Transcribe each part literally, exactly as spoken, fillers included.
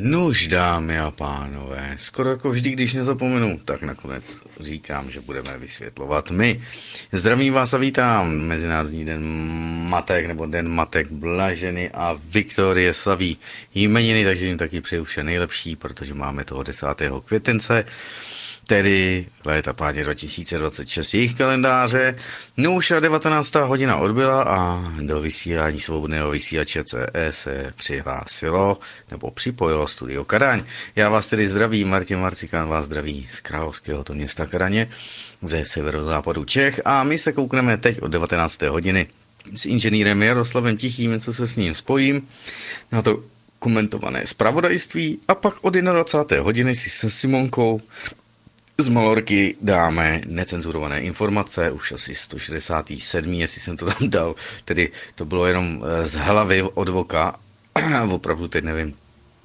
Nuž, dámy a pánové, skoro jako vždy, když nezapomenu, tak nakonec říkám, že budeme vysvětlovat my. Zdravím vás a vítám. Mezinárodní den matek, nebo den matek Blaženy a Viktorie slaví jmeniny, takže jim taky přeju vše nejlepší, protože máme toho desátého květence, tedy léta páně dva tisíce dvacet šest jejich kalendáře. No už a devatenáctá hodina odbyla a do vysílání svobodného vysílače C E se přihlásilo nebo připojilo Studio Kadaň. Já vás tedy zdravím, Martin Marcikán vás zdraví z královského to města Kadaně, ze severozápadu Čech, a my se koukneme teď od devatenácté hodiny s inženýrem Jaroslavem Tichým, co se s ním spojím, na to komentované zpravodajství, a pak od dvacáté jedné hodiny si se Simonkou z Malorky dáme necenzurované informace, už asi sto šedesát sedm, jestli jsem to tam dal, tedy to bylo jenom z hlavy od voka, opravdu teď nevím,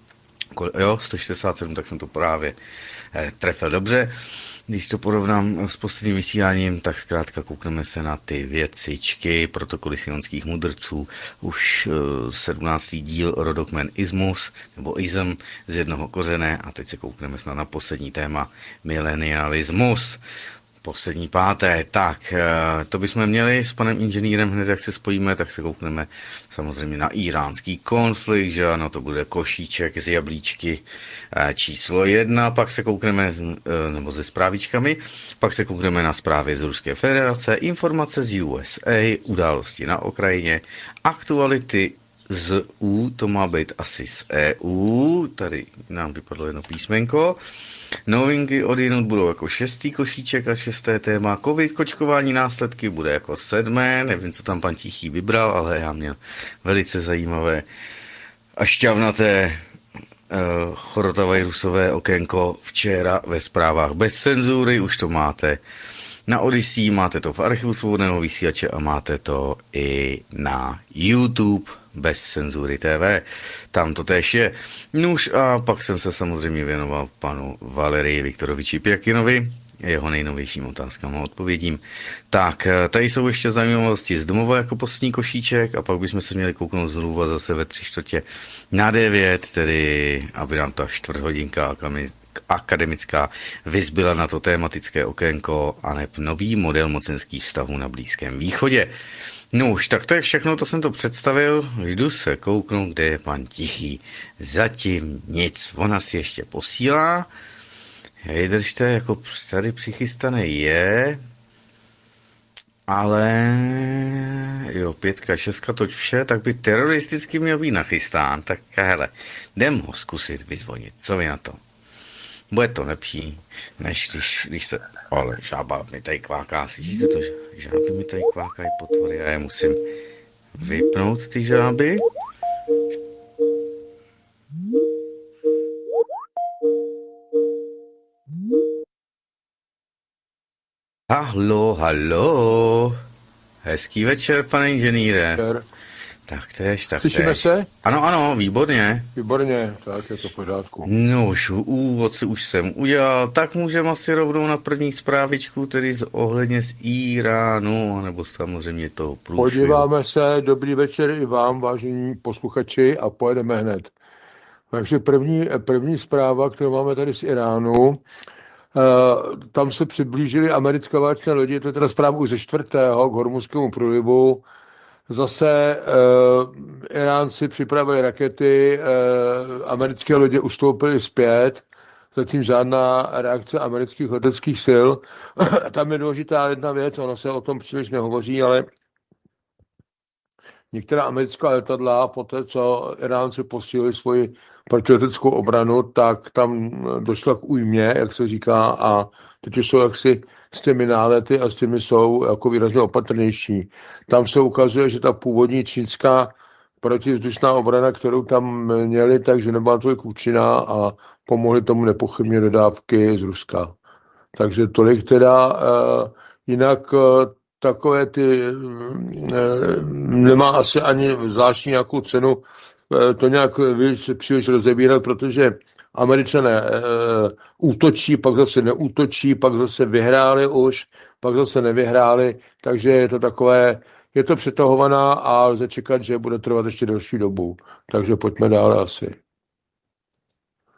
jo, sto šedesát sedm, tak jsem to právě eh, trefil dobře. Když to porovnám s posledním vysíláním, tak zkrátka koukneme se na ty věcičky, protokoly sionských mudrců, už uh, sedmnáctý díl rodokmen Ismus, nebo Ism z jednoho kořene, a teď se koukneme snad na poslední téma milenialismus. Poslední páté, tak to bychom měli s panem inženýrem hned, jak se spojíme, tak se koukneme samozřejmě na iránský konflikt, že ano, to bude košíček z jablíčky číslo jedna, pak se koukneme, nebo se zprávičkami, pak se koukneme na zprávy z Ruské federace, informace z U S A, události na Ukrajině, aktuality z E U, to má být asi z E U, tady nám vypadlo jedno písmenko. Novinky odjinud budou jako šestý košíček a šesté téma. Covid, kočkování, následky bude jako sedmé, nevím, co tam pan Tichý vybral, ale já měl velice zajímavé a šťavnaté uh, chorotavirusové okénko včera ve zprávách bez cenzury, už to máte na Odyssey, máte to v archivu svobodného vysílače a máte to i na YouTube bez cenzury T V. Tam to též je. Nuž a pak jsem se samozřejmě věnoval panu Valerii Viktoroviči Pěkinovi, jeho nejnovějším otázkám a odpovědím. Tak, tady jsou ještě zajímavosti z domova jako poslední košíček, a pak bychom se měli kouknout zhruba zase ve tři čtvrtě na devět, tedy aby nám ta čtvrthodinka akademická vyzbyla na to tematické okénko a neb nový model mocenských vztahů na Blízkém východě. No už, tak to je všechno, to jsem to představil, jdu se kouknout, kde je pan Tichý. Zatím nic, ona si ještě posílá, hej, držte, jako tady přichystaný je, ale jo, pětka, šestka, toť vše, tak by teroristicky měl být nachystán, tak hele, jdem ho zkusit vyzvonit, co vy na to? Bude to lepší, než když, když se... Ale žába mi tady kváká, slyšíte to? Žáby mi tady kvákají potvory a já musím vypnout ty žáby. Halo, halo. Hezký večer, pane inženýre. Večer. Tak tež, tak Slyšíme tež. se? Ano, ano, výborně. Výborně, tak je to v pořádku. No už úvod si už jsem udělal, tak můžeme asi rovnou na první zprávičku, tedy z ohledně z Iránu, nebo samozřejmě toho průšvihu. Podíváme se, dobrý večer i vám, vážení posluchači, a pojedeme hned. Takže první, první zpráva, kterou máme tady z Iránu, tam se přiblížily americké válečné lodi, je to teda zpráva už ze čtvrtého k Hormuzskému průlivu. Zase uh, Iránci připravili rakety, uh, americké lodě ustoupily zpět, zatím žádná reakce amerických leteckých sil. Tam je důležitá jedna věc, ono se o tom příliš nehovoří, ale některá americká letadla, po té, co Iránci posílili svoji protileteckou obranu, tak tam došlo k újmě, jak se říká, a teď jsou jaksi s těmi nálety a s těmi jsou jako výrazně opatrnější. Tam se ukazuje, že ta původní čínská protivzdušná obrana, kterou tam měli, takže nebyla tolik účinná a pomohly tomu nepochybně dodávky z Ruska. Takže tolik teda, uh, jinak uh, takové ty, uh, nemá asi ani zvláštní nějakou cenu uh, to nějak víc, příliš rozebírat, protože Američané uh, útočí, pak zase neútočí, pak zase vyhráli už, pak zase nevyhráli, takže je to takové, je to přetahovaná a lze čekat, že bude trvat ještě delší dobu. Takže pojďme dále asi.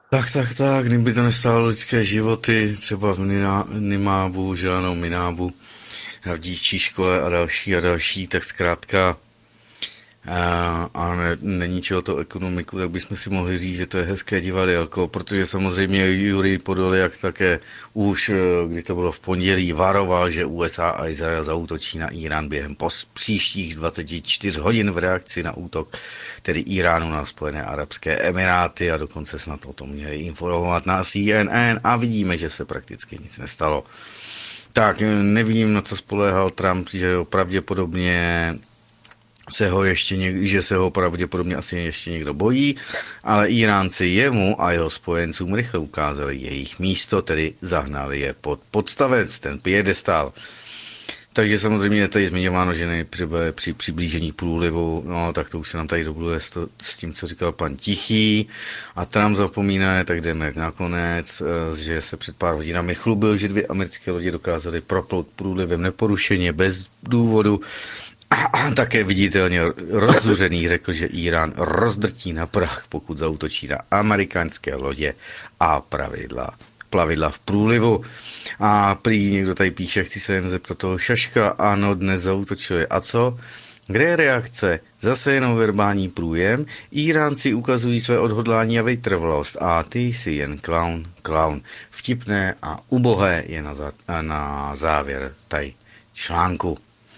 Tak, tak, tak, kdyby to nestálo lidské životy, třeba v Nina- Nimábu, že ano, Minábu, v dívčí škole a další a další, tak zkrátka a, a ne, neníčilo to ekonomiku, tak bychom si mohli říct, že to je hezké divadelko, protože samozřejmě Jurij Podolyak také už, kdy to bylo v pondělí, varoval, že U S A a Izrael zaútočí na Irán během pos- příštích dvacet čtyři hodin v reakci na útok, tedy Iránu na Spojené arabské emiráty, a dokonce snad o tom měli informovat na C N N, a vidíme, že se prakticky nic nestalo. Tak, nevím, na co spoléhal Trump, že ho pravděpodobně se ho ještě něk- že se ho pravděpodobně asi ještě někdo bojí, ale Iránci jemu a jeho spojencům rychle ukázali jejich místo, tedy zahnali je pod podstavec, ten piedestal. Takže samozřejmě je tady zmiňováno, že nejprve při přiblížení průlivu, no tak to už se nám tady dobluje s, to, s tím, co říkal pan Tichý, a Trump zapomíná, tak jdeme nakonec, že se před pár hodinami chlubil, že dvě americké lodě dokázaly proplout průlivem neporušeně, bez důvodu, a také viditelně rozzuřený řekl, že Irán rozdrtí na prach, pokud zaútočí na americké lodě a pravidla, plavidla v průlivu. A prý někdo tady píše, chci se jen zeptat toho Šaška, ano, dnes zaútočili. A co? Kde je reakce? Zase jenom verbální průjem. Iránci ukazují své odhodlání a vytrvalost a ty jsi jen clown, clown. Vtipné a ubohé je na, zá, na závěr tady článku.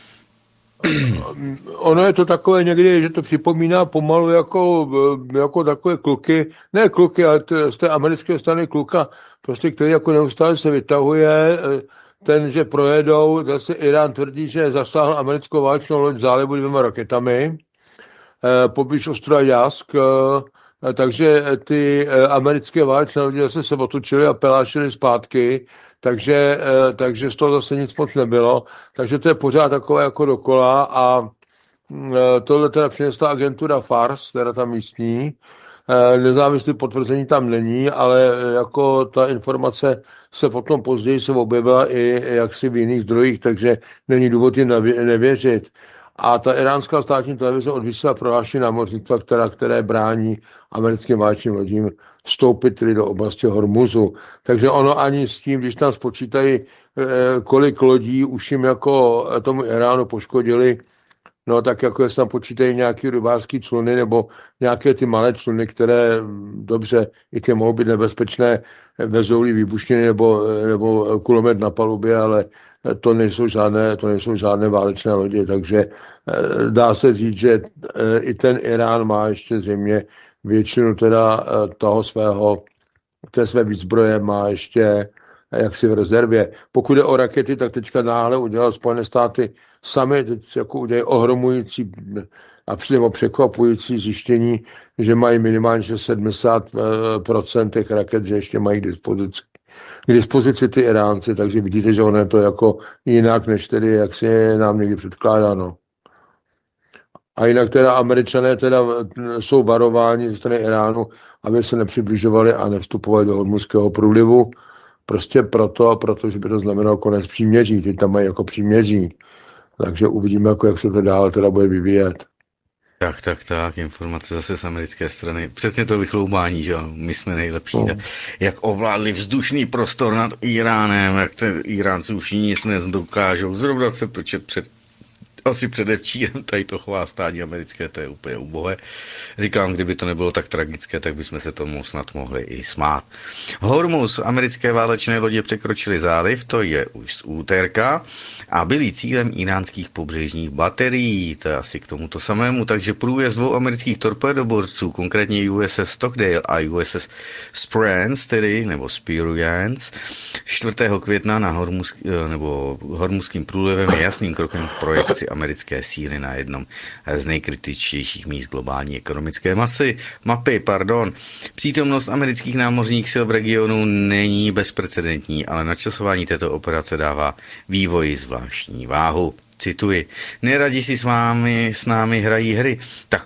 Ono je to takové někdy, že to připomíná pomalu jako, jako takové kluky, ne kluky, ale z té americké strany kluka, prostě, který jako neustále se vytahuje, ten, že projedou, zase Irán tvrdí, že zasáhl americkou válečnou loď v zálivu dvěma raketami, poblíž ostrova Jask, takže ty americké válečné lodi zase se otočily a pelášily zpátky, takže, takže z toho zase nic moc nebylo, takže to je pořád takové jako dokola, a tohle teda přinesla agentura Fars, teda ta místní, nezávislé potvrzení tam není, ale jako ta informace se potom později se objevila i jaksi v jiných zdrojích, takže není důvod jim nevěřit. A ta iránská státní televize odvysílá prohlášení námořnictva, která, které brání americkým válečným lodím vstoupit tedy do oblasti Hormuzu. Takže ono ani s tím, když tam spočítají, kolik lodí už jim jako tomu Iránu poškodili, no tak jako jestli tam počítají nějaký rybářský čluny nebo nějaké ty malé čluny, které dobře, i ty mohou být nebezpečné, vezoulí výbušniny nebo, nebo kulomet na palubě, ale to nejsou žádné, to nejsou žádné válečné lodi, takže dá se říct, že i ten Irán má ještě zřejmě většinu teda toho svého, té své výzbroje má ještě jaksi v rezervě. Pokud je o rakety, tak teďka náhle udělal Spojené státy sami, teď jako udělají ohromující a přímo překvapující zjištění, že mají minimálně sedmdesát procent těch raket, že ještě mají k dispozici, k dispozici ty Iránci, takže vidíte, že ono je to jako jinak, než tedy, jak si je nám někdy předkládáno. A jinak teda Američané teda jsou varováni ze strany Iránu, aby se nepřibližovali a nevstupovali do Hormuzského průlivu, prostě proto, protože by to znamenalo konec příměří, ty tam mají jako příměří. Takže uvidíme, jako jak se to dál teda bude vyvíjet. Tak, tak, tak, informace zase z americké strany. Přesně to vychloubání, že my jsme nejlepší. No. Jak ovládli vzdušný prostor nad Iránem, jak ten Iránci už nic nedokážou. Zrovna se to čet před asi předevčírem tady to chvástání americké, to je úplně ubohé. Říkám, kdyby to nebylo tak tragické, tak bychom se tomu snad mohli i smát. Hormuz, americké válečné lodě překročily záliv, to je už z úterka, a byli cílem iránských pobřežních baterií, to je asi k tomuto samému, takže průjezd dvou amerických torpédoborců, konkrétně U S S Stockdale a U S S Spruance, tedy, nebo Spruance, čtvrtého května na Hormuz, nebo Hormuzským průlivem je jasným krokem k projekci americké síly na jednom z nejkritičtějších míst globální ekonomické masy, mapy. Pardon. Přítomnost amerických námořních sil v regionu není bezprecedentní, ale načasování této operace dává vývoji zvláštní váhu. Cituji. Neradi si s vámi, s námi hrají hry, tak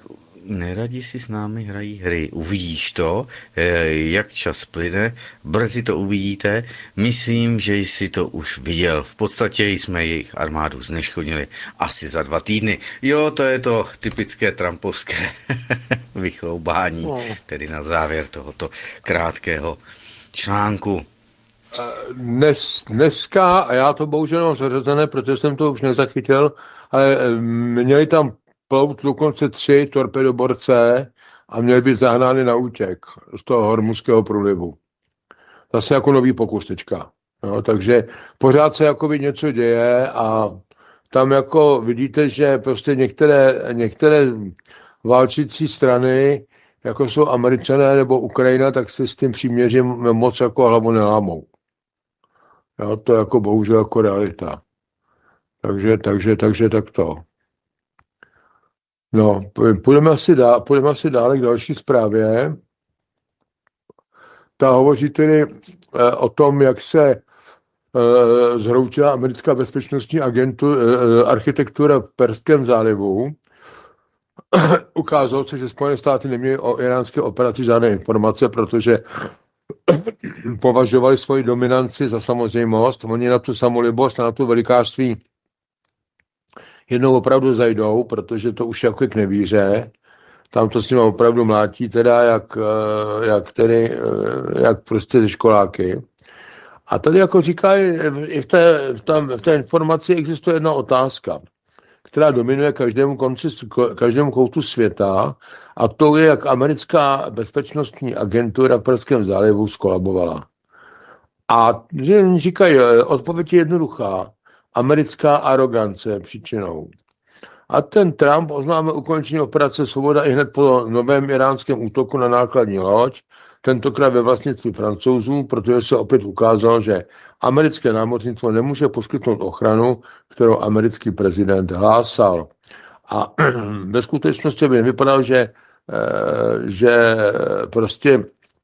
neradi si s námi hrají hry. Uvidíš to, jak čas plyne, brzy to uvidíte. Myslím, že jsi to už viděl. V podstatě jsme jejich armádu zneškodnili asi za dva týdny. Jo, to je to typické trumpovské vychloubání, no. Tedy na závěr tohoto krátkého článku. Dnes, dneska, a já to bohužel mám zařazené, protože jsem to už nezachytil, ale měli tam plout dokonce tři torpedoborce a měli být zahnány na útěk z toho Hormuzského průlivu. Zase jako nový pokus teďka. No, takže pořád se jakoby něco děje a tam jako vidíte, že prostě některé, některé válčící strany, jako jsou Američané nebo Ukrajina, tak si s tím příměřím moc jako hlavu nelámou. Jo, to je jako bohužel jako realita. Takže, takže, takže tak to. No, půjdeme asi, dál, půjdeme asi dále k další zprávě. Ta hovoří tedy eh, o tom, jak se eh, zhroutila americká bezpečnostní agentu, eh, architektura v Perském zálivu. Ukázalo se, že Spojené státy neměly o iránské operaci žádné informace, protože považovali svoji dominanci za samozřejmost. Oni na tu samolibost a na tu velikářství jednou opravdu zajdou, protože to už jako k nevíře. Tam to s nimi opravdu mlátí, teda jak, jak, tedy, jak prostě ze školáky. A tady jako říkají, i v té, v, tam, v té informaci existuje jedna otázka, která dominuje každému, konci, každému koutu světa, a to je, jak americká bezpečnostní agentura v Perském zálivu skolabovala. A říkají, odpověď je jednoduchá. Americká arogance je příčinou. A ten Trump oznámil ukončení operace Svoboda i hned po novém iránském útoku na nákladní loď, tentokrát ve vlastnictví Francouzů, protože se opět ukázalo, že americké námořnictvo nemůže poskytnout ochranu, kterou americký prezident hlásal. A ve skutečnosti by nevypadalo, že, že prostě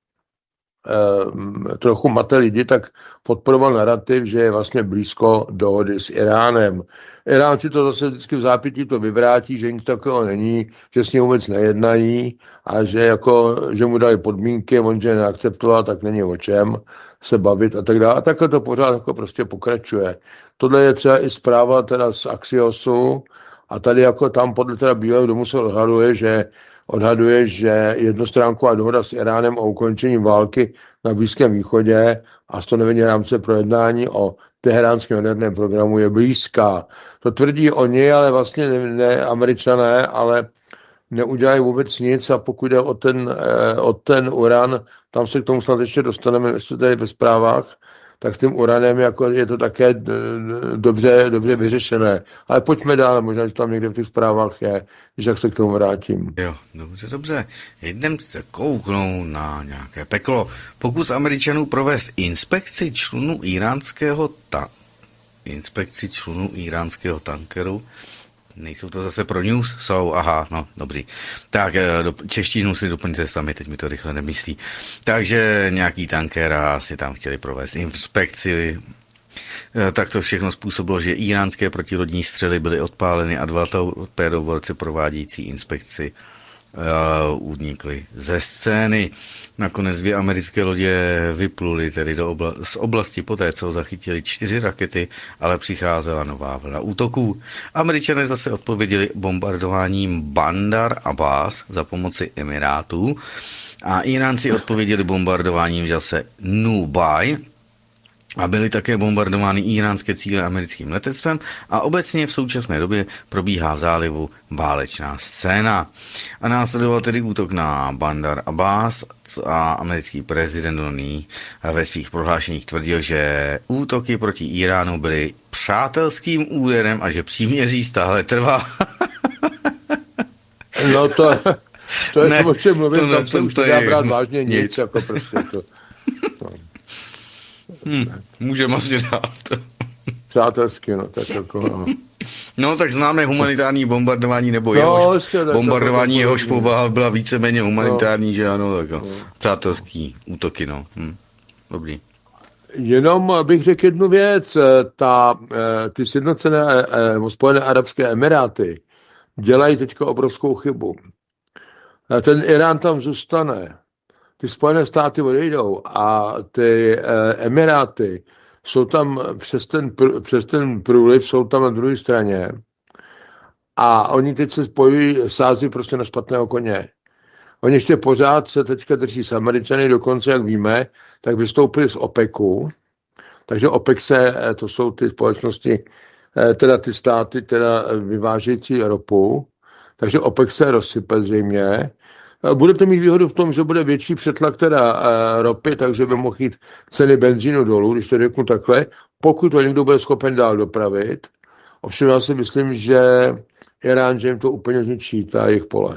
trochu mate lidi, tak podporoval narrativ, že je vlastně blízko dohody s Iránem. Iránci to zase vždycky v zápětí to vyvrátí, že nic takového není, že s ním vůbec nejednají a že, jako, že mu dali podmínky, on že neakceptoval, tak není o čem se bavit a tak dále. A takhle to pořád jako prostě pokračuje. Tohle je třeba i zpráva teda z Axiosu a tady jako tam podle teda Bílého domu se odhaduje, že odhaduje, že jednostránková dohoda s Iránem o ukončení války na Blízkém východě a stanovení rámce pro jednání o teheránském jaderném programu je blízká. To tvrdí oni, ale vlastně ne, ne Američané, ale neudělají vůbec nic a pokud jde o ten, eh, o ten uran, tam se k tomu snad ještě dostaneme, jestli tady ve zprávách, tak s tím uranem jako je to také dobře, dobře vyřešené. Ale pojďme dál, možná, že tam někde v těch zprávách je, když jak se k tomu vrátím. Jo, dobře, dobře. Jdem se kouknout na nějaké peklo. Pokus Američanů provést inspekci člunu iránského ta... inspekci člunu iránského tankeru. Nejsou to zase pro news? Jsou, aha, no, dobrý. Tak, do, češtinu si doplňte sami, teď mi to rychle nemyslí. Takže nějaký tanker asi tam chtěli provést inspekci. Tak to všechno způsobilo, že iránské protilodní střely byly odpáleny a dva torpédoborci provádějící inspekci uh, unikli ze scény. Nakonec dvě americké lodě vypluly tedy do obla- z oblasti poté, co zachytili čtyři rakety, ale přicházela nová vlna útoků. Američané zase odpověděli bombardováním Bandar Abbas za pomoci Emirátů a Iránci odpověděli bombardováním zase Nubai, a byly také bombardovány iránské cíle americkým letectvem a obecně v současné době probíhá v zálivu válečná scéna. A následoval tedy útok na Bandar Abbas a americký prezident Donald ve svých prohlášeních tvrdil, že útoky proti Iránu byly přátelským úderem a že příměří stále trvá. No to, to je ne, to, o čem mluvím, to, tam se to, už to nedá je brát vážně nic, nic. jako prostě to. No. Hmm, můžeme asi dát. Přátelsky, no, tak jako, no. No, tak známe humanitární bombardování, nebo no, jehož ještě, tak bombardování, to, jehož povaha byla víceméně humanitární, no. že ano, tak no. No. Přátelský útoky, no. Hm. Dobrý. Jenom bych řekl jednu věc, ta, ty sjednocené Spojené arabské emiráty dělají teďka obrovskou chybu. ten Irán tam zůstane. Ty Spojené státy odejdou a ty eh, Emiráty jsou tam přes ten, přes ten průliv, jsou tam na druhé straně a oni teď se spojují, sází prostě na špatného koně. Oni ještě pořád se teďka drží s Američany, dokonce, jak víme, tak vystoupili z OPECu, takže OPEC se, to jsou ty společnosti, teda ty státy, teda vyvážející ropu, takže OPEC se rozsype zřejmě. Bude to mít výhodu v tom, že bude větší přetlak teda ropy, takže by mohl jít ceny benzínu dolů, když to řeknu takhle, pokud to někdo bude schopen dál dopravit. Ovšem já si myslím, že Irán, že jim to úplně zničí, ta jejich pole.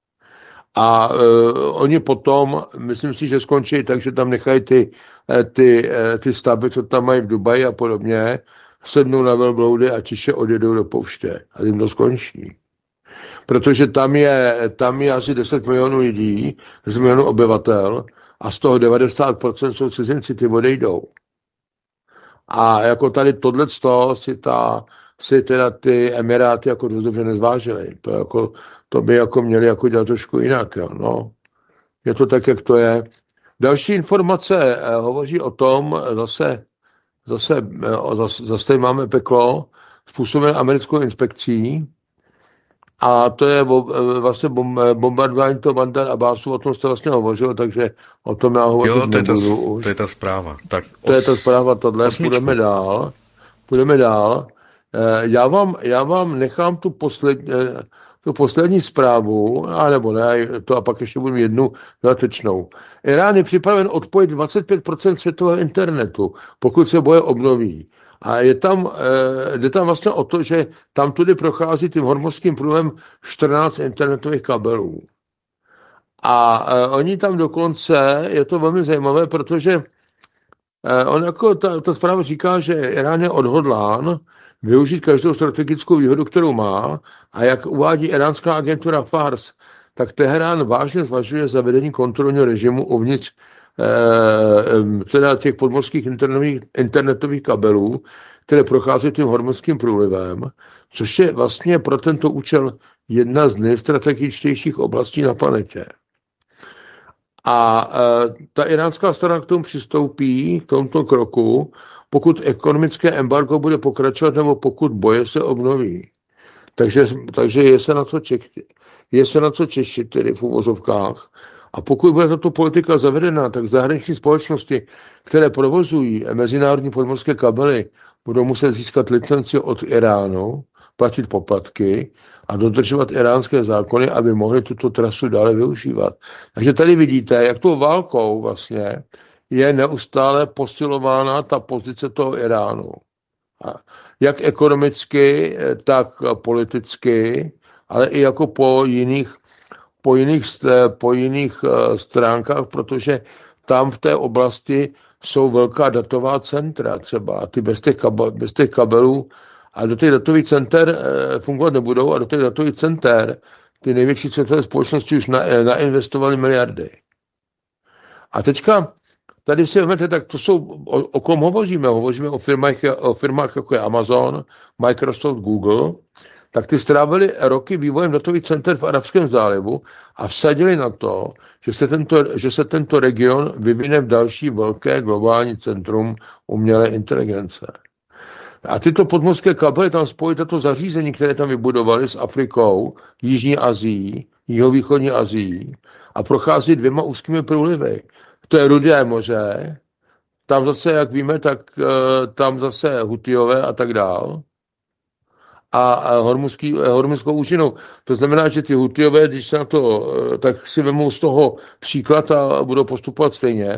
A uh, oni potom, myslím si, že skončí tak, že tam nechají ty, ty, ty stavby, co tam mají v Dubaji a podobně, sednou na velbloudy a tiše odjedou do pouště. A jim to skončí. Protože tam je, tam je asi deset milionů lidí, deset milionů obyvatel a z toho devadesát procent jsou cizinci, ty odejdou. A jako tady tohleto si, ta, si teda ty Emiráty jako dost dobře nezvážily. To, jako, to by jako měli jako dělat trošku jinak. Jo. No. Je to tak, jak to je. Další informace eh, hovoří o tom, zase, zase, eh, zase, zase máme peklo, způsobené americkou inspekcí, a to je vlastně bombardování toho Bandar Abbasu, o tom jste vlastně hovořil, takže o tom já hovořit jo, to nebudu. Je ta, už. to je ta zpráva. Tak os... To je ta zpráva, tohle, osmičku. půjdeme dál. Půjdeme dál. Já vám, já vám nechám tu poslední, tu poslední zprávu, anebo ne, to a pak ještě budu jednu dodatečnou. Irán je připraven odpojit dvacet pět procent světového internetu, pokud se boje obnoví. A je tam, jde tam vlastně o to, že tam tudy prochází tím hormozským průlivem čtrnáct internetových kabelů. A oni tam dokonce, je to velmi zajímavé, protože on jako ta, ta zpráva říká, že Irán je odhodlán využít každou strategickou výhodu, kterou má, a jak uvádí iránská agentura Fars, tak Teherán vážně zvažuje zavedení kontrolního režimu uvnitř eh, teda těch podmořských internetových, internetových kabelů, které prochází tím hormozským průlivem, což je vlastně pro tento účel jedna z nejstrategičtějších oblastí na planetě. A e, ta iránská strana k tomu přistoupí, k tomuto kroku, pokud ekonomické embargo bude pokračovat nebo pokud boje se obnoví. Takže, takže je se na co čekit. Je se na co češit, tedy v uvozovkách. A pokud bude tato politika zavedena, tak zahraniční společnosti, které provozují mezinárodní podmořské kabely, budou muset získat licenci od Iránu, platit poplatky a dodržovat iránské zákony, aby mohli tuto trasu dále využívat. Takže tady vidíte, jak tou válkou vlastně je neustále posilována ta pozice toho Iránu. Jak ekonomicky, tak politicky, ale i jako po jiných, po jiných, po jiných stránkách, protože tam v té oblasti jsou velká datová centra třeba. Ty bez těch, kabel, bez těch kabelů a do těch datových center e, fungovat nebudou a do těch datových center ty největší světové společnosti už na, nainvestovaly miliardy. A teďka tady si vezmete, tak to jsou, o, o kom hovoříme? Hovoříme o firmách, o firmách jako je Amazon, Microsoft, Google, tak ty strávili roky vývojem datových center v Arabském zálivu a vsadili na to, že se tento, že se tento region vyvine v další velké globální centrum umělé inteligence. A tyto podmořské kabely tam spojí tato zařízení, které tam vybudovali s Afrikou, Jižní Asií, Jihovýchodní Asií a prochází dvěma úzkými průlivy. To je Rudé moře, tam zase, jak víme, tak tam zase Hutijové a tak dál. A hormuzskou úžinou. To znamená, že ty Hutijové, když se na to, tak si vemou z toho příklad a budou postupovat stejně.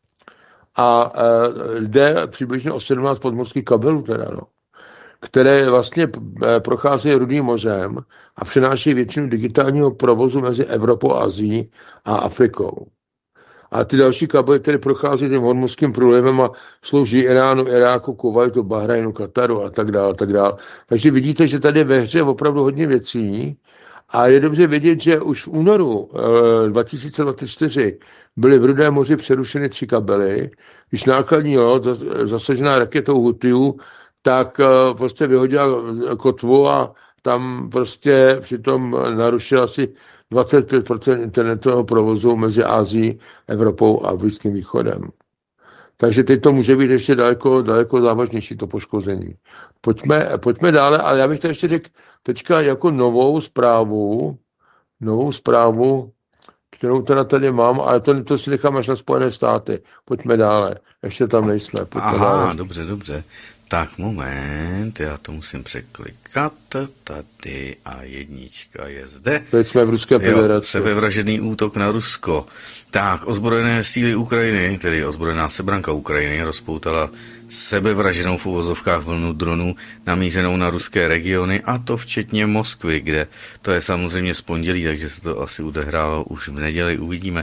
A jde přibližně o sedmnáct podmořských kabelů, teda, no, které vlastně procházejí Rudým mořem a přináší většinu digitálního provozu mezi Evropou, Asií a Afrikou. A ty další kabely, které prochází tím hormuzským průlivem a slouží Iránu, Iráku, Kuvajtu, Bahrajnu, Kataru a tak dále, tak dále. Takže vidíte, že tady je ve hře opravdu hodně věcí a je dobře vědět, že už v únoru dva tisíce dvacet čtyři byly v Rudém moři přerušeny tři kabely, když nákladní loď zasažená raketou Hutijů, tak prostě vyhodila kotvu a tam prostě přitom narušila asi dvacet pět procent internetového provozu mezi Ázií, Evropou a Blízkým východem. Takže teď to může být ještě daleko, daleko závažnější, to poškození. Pojďme, pojďme dále, ale já bych to ještě řekl teďka jako novou zprávu, novou zprávu, kterou teda tady mám, ale to, to si nechám až na Spojené státy. Pojďme dále, ještě tam nejsme. Pojďme Aha, dále. dobře, dobře. Tak moment, já to musím překlikat. Tady a jednička je zde. Teď jsme v Ruské federaci. Sebevražedný útok na Rusko. Tak, ozbrojené síly Ukrajiny, tedy ozbrojená sebranka Ukrajiny, rozpoutala sebevraženou v uvozovkách vlnu dronů namířenou na ruské regiony, a to včetně Moskvy, kde to je samozřejmě z pondělí, takže se to asi odehrálo už v neděli, uvidíme.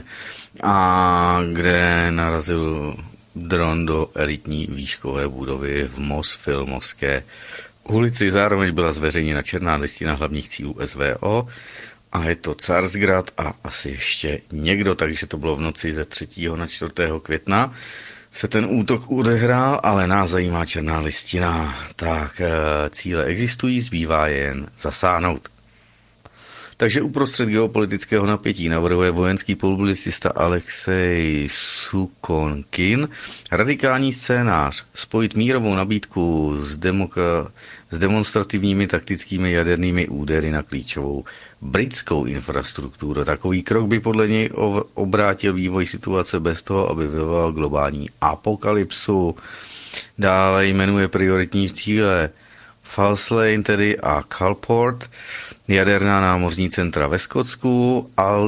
A kde narazil dron do elitní výškové budovy v Mosfilmovské ulici. Zároveň byla zveřejněna černá listina hlavních cílů S V O a je to Carsgrad a asi ještě někdo, takže to bylo v noci ze třetího na čtvrtého května se ten útok odehrál, ale nás zajímá černá listina. Tak cíle existují, zbývá jen zasáhnout. Takže uprostřed geopolitického napětí navrhuje vojenský publicista Alexej Sukonkin radikální scénář spojit mírovou nabídku s, demoka- s demonstrativními taktickými jadernými údery na klíčovou britskou infrastrukturu. Takový krok by podle něj obrátil vývoj situace bez toho, aby vyvolal globální apokalypsu. Dále jmenuje prioritní cíle Falslane tedy a Calport, jaderná námořní centra ve Skotsku,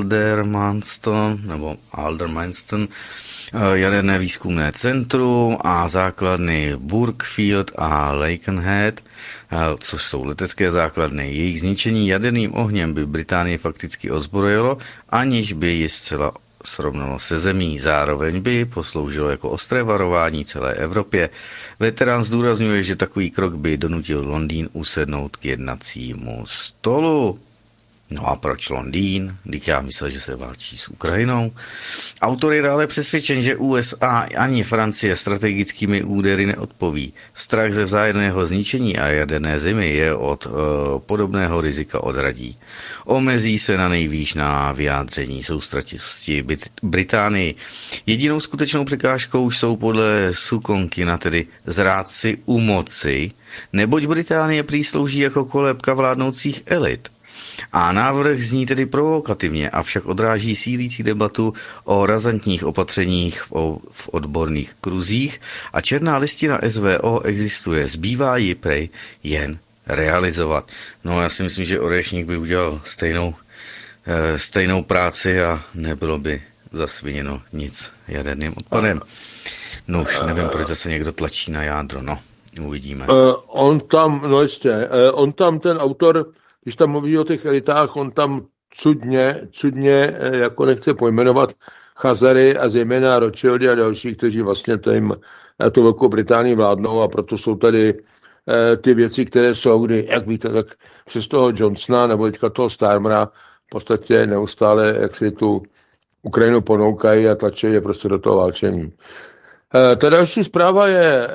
Aldermanston nebo Aldermanston, jaderné výzkumné centrum a základny Burkfield a Lakenhead, což jsou letecké základny. Jejich zničení jaderným ohněm by Británii fakticky ozbrojilo, aniž by ji zcela srovnalo se zemí. Zároveň by posloužilo jako ostré varování celé Evropě. Veterán zdůrazňuje, že takový krok by donutil Londýn usednout k jednacímu stolu. No a proč Londýn? Když já myslel, že se válčí s Ukrajinou. Autor je dále přesvědčen, že U S A ani Francie strategickými údery neodpoví. Strach ze vzájemného zničení a jaderné zimy je od uh, podobného rizika odradí. Omezí se na nejvýš na vyjádření soustrativosti Británii. Jedinou skutečnou překážkou jsou podle Sukonkina tedy zrádci u moci, neboť Británie prý slouží jako kolébka vládnoucích elit. A návrh zní tedy provokativně, avšak odráží sílící debatu o razantních opatřeních v odborných kruzích a černá listina S V O existuje, zbývá ji prej jen realizovat. No já si myslím, že Orešník by udělal stejnou, stejnou práci a nebylo by zasviněno nic jaderným odpadem. No už nevím, proč zase někdo tlačí na jádro, no uvidíme. Uh, on tam, no ještě, uh, on tam ten autor, když tam mluví o těch elitách, on tam cudně, cudně, jako nechce pojmenovat Chazary a zejména Rothschildy a další, kteří vlastně tím, tu Velkou Británii vládnou, a proto jsou tady eh, ty věci, které jsou, kdy, jak víte, tak přes toho Johnsona nebo teďka toho Starmera v podstatě neustále, jak si tu Ukrajinu ponoukají a tlačí je prostě do toho válčení. Eh, ta další zpráva je eh,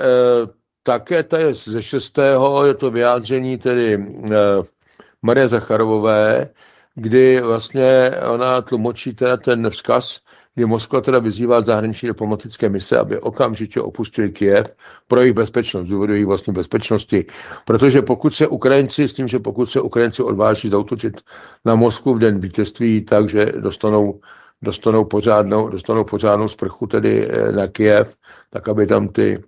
také, ta je ze šestého je to vyjádření tedy eh, Marie Zacharovové, kdy vlastně ona tlumočí teda ten vzkaz, kdy Moskva teda vyzývá zahraniční diplomatické mise, aby okamžitě opustili Kyjev pro jejich bezpečnost, důvodu jejich vlastní bezpečnosti. Protože pokud se Ukrajinci, s tím, že pokud se Ukrajinci odváží zautočit na Moskvu v den vítězství, takže dostanou, dostanou, pořádnou, dostanou pořádnou sprchu tedy na Kyjev, tak aby tam ty,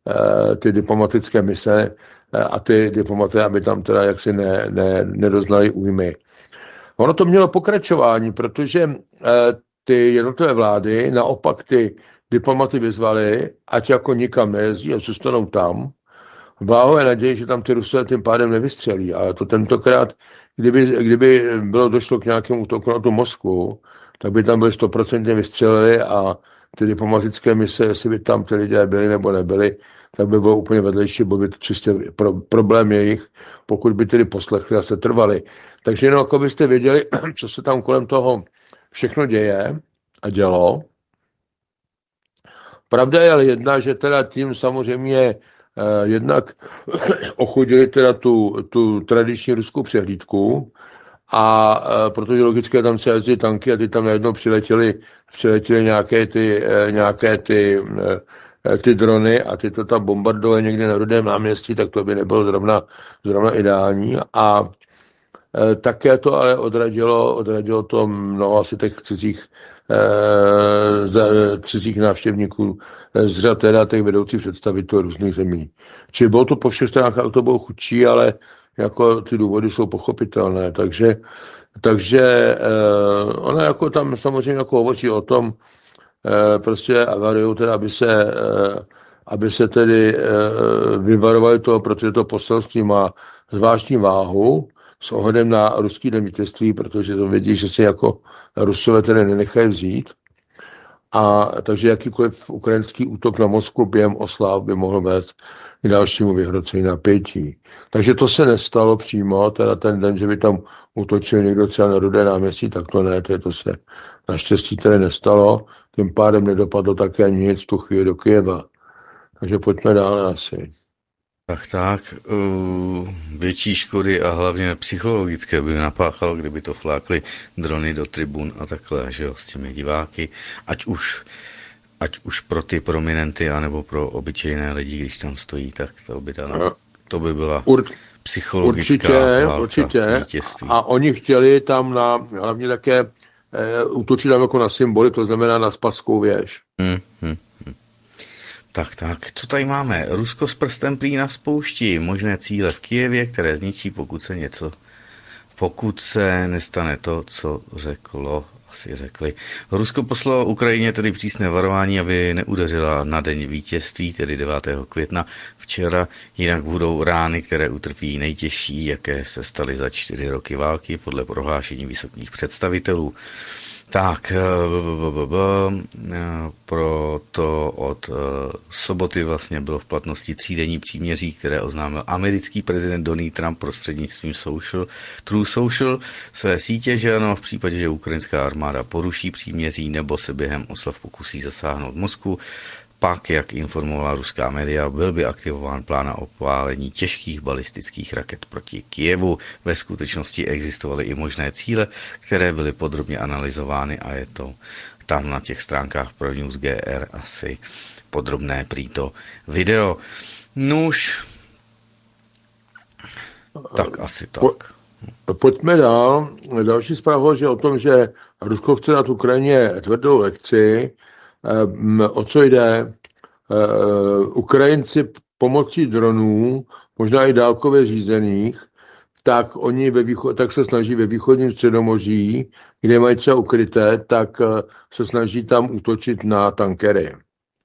ty diplomatické mise a ty diplomaté, aby tam teda jaksi ne, ne, nedoznali újmy. Ono to mělo pokračování, protože eh, ty jednotlivé vlády naopak ty diplomaty vyzvali, ať jako nikam nejezdí a zůstanou tam. Bláhové naději, že tam ty Rusové tím pádem nevystřelí. A to tentokrát, kdyby, kdyby bylo došlo k nějakému útoku na tu Moskvu, tak by tam byli stoprocentně vystřelili a ty diplomatické mise, jestli by tam ty lidé byli nebo nebyli, tak by bylo úplně vedlejší, byl by to čistě pro, problém jejich, pokud by tedy poslechli a se trvali. Takže jenom jako byste věděli, co se tam kolem toho všechno děje a dělo. Pravda je ale jedna, že teda tím samozřejmě eh, jednak ochudili teda tu, tu tradiční ruskou přehlídku a e, protože logicky tam se jezdí tanky a ty tam najednou přiletěly, přiletěly nějaké ty, e, nějaké ty, e, ty drony a ty to tam bombardovaly někde na Rudém náměstí, tak to by nebylo zrovna, zrovna ideální. A e, také to ale odradilo, odradilo to mnoho asi těch cizích, e, z, cizích návštěvníků z řad teda těch vedoucích představitelů různých zemí. Čili bylo to po všech stránkách, to bylo chudší, ale jako ty důvody jsou pochopitelné, takže, takže eh, ona jako tam samozřejmě jako hovoří o tom, eh, prostě avariu, teda aby se, eh, aby se tedy eh, vyvarovali toho, protože to poselství má zvláštní váhu s ohledem na ruský den vítězství, protože to vědí, že se jako Rusové tedy nenechají vzít. A takže jakýkoliv ukrajinský útok na Moskvu během oslav by mohl vést k dalšímu vyhrocení napětí. Takže to se nestalo přímo, teda ten den, že by tam útočil někdo třeba na Rudé náměstí, tak to ne, to, to se naštěstí tedy nestalo. Tím pádem nedopadlo také nic tu chvíli do Kyjeva. Takže pojďme dále asi. Tak tak, uh, větší škody a hlavně psychologické by napáchalo, kdyby to flákly drony do tribun a takhle, že jo, s těmi diváky, ať už, ať už pro ty prominenty, anebo pro obyčejné lidi, když tam stojí, tak to by, dala, to by byla Ur, psychologická určitě, válka, určitě. vítězství. A oni chtěli tam na, hlavně také e, útočit tam jako na symboly, to znamená na Spasskou věž. Hmm, hmm. Tak, tak, co tady máme? Rusko s prstem prý na spoušti, možné cíle v Kyjevě, které zničí, pokud se něco, pokud se nestane to, co řeklo, asi řekli. Rusko poslalo Ukrajině tedy přísné varování, aby neudeřila na den vítězství, tedy devátého května včera, jinak budou rány, které utrpí nejtěžší, jaké se staly za čtyři roky války, podle prohlášení vysokých představitelů. Tak, proto od soboty vlastně bylo v platnosti třídenní příměří, které oznámil americký prezident Donald Trump prostřednictvím social, True Social své sítě, že ano, v případě, že ukrajinská armáda poruší příměří nebo se během oslav pokusí zasáhnout Moskvu, pak, jak informovala ruská média, byl by aktivován plán na opálení těžkých balistických raket proti Kyjevu. Ve skutečnosti existovaly i možné cíle, které byly podrobně analyzovány a je to tam na těch stránkách pro News G R asi podrobné prý to video. Nuž, tak asi tak. Po, pojďme dál. Další zpráva je o tom, že Rusko chce dát Ukrajině tvrdou lekci. O co jde? Ukrajinci pomocí dronů, možná i dálkově řízených, tak oni ve východ, tak se snaží ve východním Středomoří, kde mají třeba ukryté, tak se snaží tam útočit na tankery.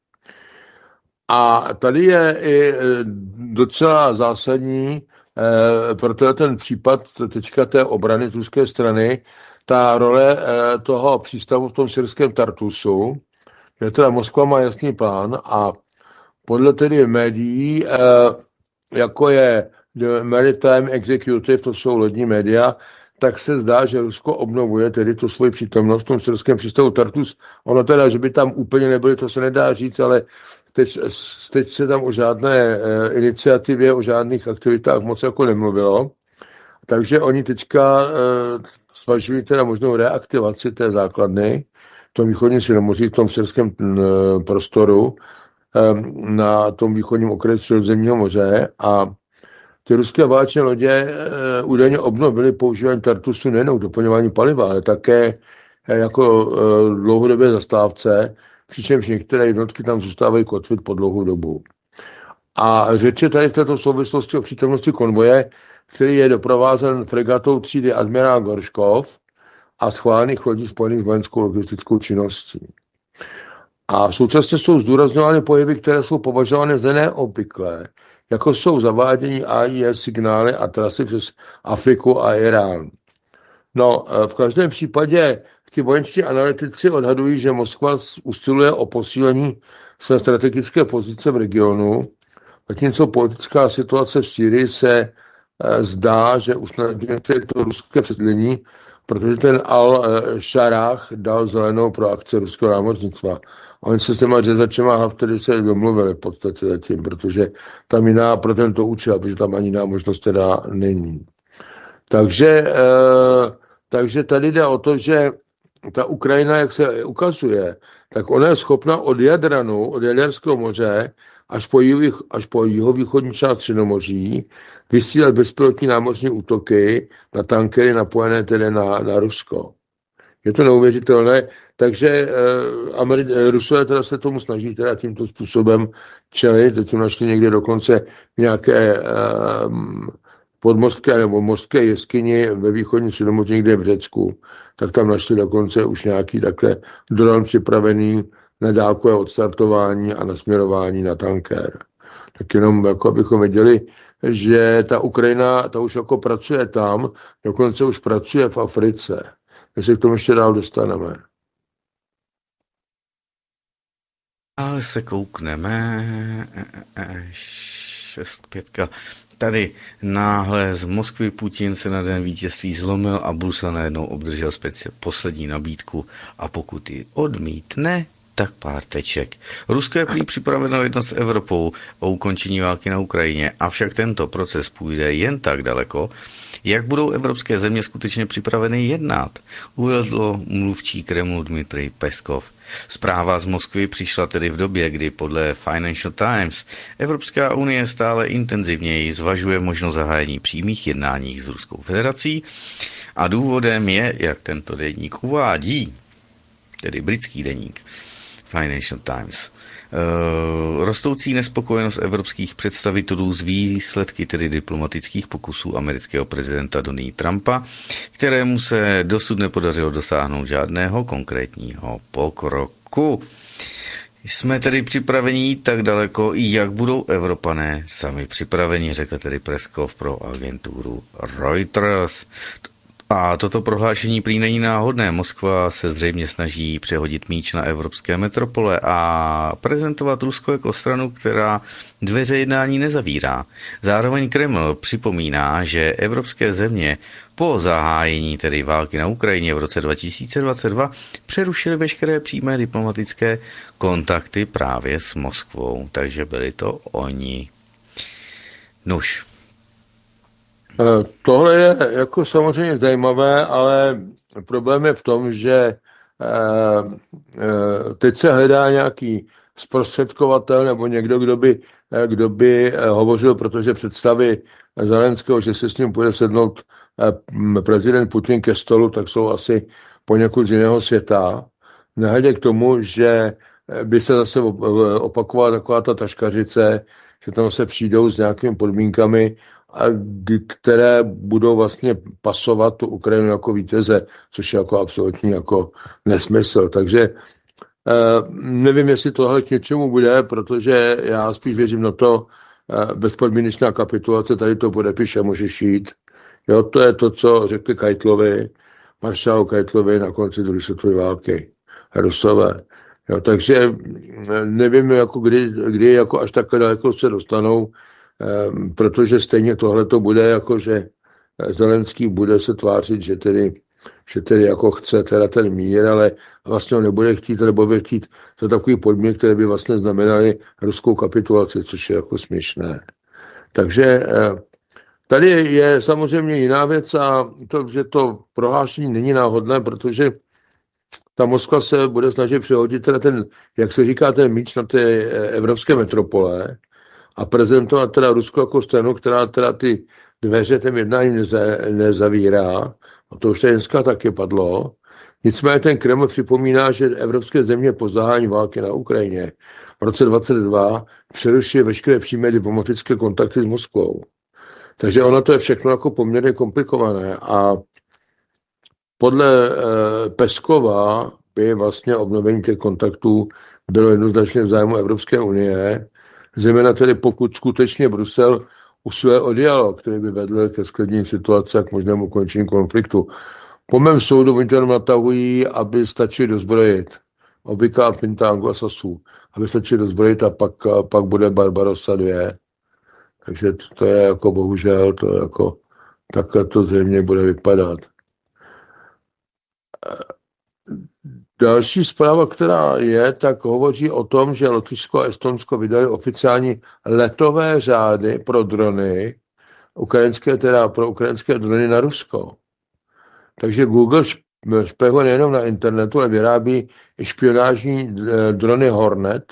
A tady je i docela zásadní, protože ten případ teďka té obrany z ruské strany, ta role toho přístavu v tom syrském Tartusu, že teda Moskva má jasný plán a podle tedy médií, jako je The Maritime Executive, to jsou lodní média, tak se zdá, že Rusko obnovuje tedy tu svoji přítomnost v tom syrském přístavu Tartus. Ono teda, že by tam úplně nebyly, to se nedá říct, ale teď, teď se tam o žádné iniciativě, o žádných aktivitách moc jako nemluvilo. Takže oni teďka zvažují teda možnou reaktivaci té základny v tom východním Středomoří, v tom syrském prostoru, na tom východním okraji Středozemního moře a ty ruské válečné lodě údajně obnovily používání Tartusu nejen k doplňování paliva, ale také jako dlouhodobé zastávce, přičemž některé jednotky tam zůstávají kotvit po dlouhou dobu. A řeč je tady v této souvislosti o přítomnosti konvoje, který je doprovázen fregatou třídy Admirál Gorškov a schválených lodí spojených s vojenskou logistickou činností. A současně jsou zdůrazňovány pohyby, které jsou považovány za neobvyklé, jako jsou zavádění A I S signály a trasy přes Afriku a Irán. No, v každém případě ti vojenští analytici odhadují, že Moskva usiluje o posílení své strategické pozice v regionu, zatímco politická situace v Sýrii se zdá, že usnadňuje to ruské přesídlení, protože ten Al-Sharah dal zelenou pro akce ruského námořnictva. A oni se s těma řezačema hlav tedy se domluvili v podstatě zatím, protože tam jiná pro tento účel, protože tam ani jiná možnost teda není. Takže, eh, takže tady jde o to, že ta Ukrajina, jak se ukazuje, tak ona je schopna od Jadranu, od Jaderského moře, až po, jivých, až po jihovýchodní část Středomoří vysílat bezpilotní námořní útoky na tankery napojené tedy na, na Rusko. Je to neuvěřitelné, takže eh, Ameri- Rusové teda se tomu snaží teda tímto způsobem čelit, teď jsme našli někde dokonce nějaké eh, podmořské nebo mořské jeskyni ve východní Středomoří někde v Řecku, tak tam našli dokonce už nějaký takhle dron připravený na dálkové odstartování a nasměrování na tanker. Tak jenom jako abychom věděli, že ta Ukrajina, ta už jako pracuje tam, dokonce už pracuje v Africe. My se k tomu ještě dál dostaneme. Ale se koukneme. Šest pětka. Tady náhle z Moskvy Putin se na den vítězství zlomil a Brusel najednou obdržel speci- poslední nabídku a pokud ji odmítne, tak pár teček. Rusko je prý připraveno jednat s Evropou o ukončení války na Ukrajině, avšak tento proces půjde jen tak daleko, jak budou evropské země skutečně připraveny jednat, uvedl mluvčí Kremlu Dmitrij Peskov. Zpráva z Moskvy přišla tedy v době, kdy podle Financial Times Evropská unie stále intenzivněji zvažuje možnost zahájení přímých jednání s Ruskou federací a důvodem je, jak tento deník uvádí, tedy britský deník Financial Times, Uh, rostoucí nespokojenost evropských představitelů z výsledky tedy diplomatických pokusů amerického prezidenta Donalda Trumpa, kterému se dosud nepodařilo dosáhnout žádného konkrétního pokroku. Jsme tedy připraveni jít tak daleko, jak budou Evropané sami připraveni, řekl tedy Peskov pro agenturu Reuters. A toto prohlášení prý není náhodné. Moskva se zřejmě snaží přehodit míč na evropské metropole a prezentovat Rusko jako stranu, která dveře jednání nezavírá. Zároveň Kreml připomíná, že evropské země po zahájení tedy války na Ukrajině v roce dva tisíce dvacet dva přerušily veškeré přímé diplomatické kontakty právě s Moskvou. Takže byli to oni. Nuž. Tohle je jako samozřejmě zajímavé, ale problém je v tom, že teď se hledá nějaký zprostředkovatel nebo někdo, kdo by, kdo by hovořil, protože představy Zelenského, že se s ním bude sednout prezident Putin ke stolu, tak jsou asi poněkud z jiného světa. Nehledě k tomu, že by se zase opakovala taková ta taškařice, že tam se přijdou s nějakými podmínkami, které budou vlastně pasovat tu Ukrajinu jako vítěze, což je jako absolutní jako nesmysl. Takže eh, nevím, jestli tohle k něčemu bude, protože já spíš věřím na to, eh, bezpodmínečná kapitulace, tady to podepíše, můžeš jít. Jo, to je to, co řekli Kajtlovi, maršálu Kajtlovi na konci druhé světové války. Rusové. Jo, takže nevím, jako kdy, kdy jako až takhle daleko se dostanou, Um, protože stejně tohle to bude jako, že Zelenský bude se tvářit, že tedy, že tedy jako chce teda ten mír, ale vlastně on nebude chtít, nebo bude chtít za takový podmínek, které by vlastně znamenaly ruskou kapitulaci, což je jako směšné. Takže tady je samozřejmě jiná věc a to, že to prohlášení není náhodné, protože ta Moskva se bude snažit přehodit teda ten, jak se říká, ten míč na ty evropské metropole, a prezentovat teda Rusko jako stranu, která teda ty dveře těm jednáním neza, nezavírá. A to už tady dneska taky padlo. Nicméně ten Kreml připomíná, že evropské země po zahájení války na Ukrajině v roce dvacet dva přerušily veškeré přímé diplomatické kontakty s Moskvou. Takže ono to je všechno jako poměrně komplikované. A podle eh, Peskova by vlastně obnovení těch kontaktů bylo jednoznačně v zájmu Evropské unie, zejména tedy pokud skutečně Brusel usiluje o dialog, který by vedl ke sklidnění situace a k možnému ukončení konfliktu. Po mém soudu oni to jenom natahují, aby stačili dozbrojit. Obvyklá finta anglosasů. Aby stačili dozbrojit a pak, a pak bude Barbarossa dva. Takže to, to je jako bohužel, to je jako takhle to zřejmě bude vypadat. Další zpráva, která je, tak hovoří o tom, že Lotyšsko a Estonsko vydali oficiální letové řády pro drony ukrajinské, teda pro ukrajinské drony na Rusko. Takže Google špehuje nejenom na internetu, ale vyrábí špionážní drony Hornet.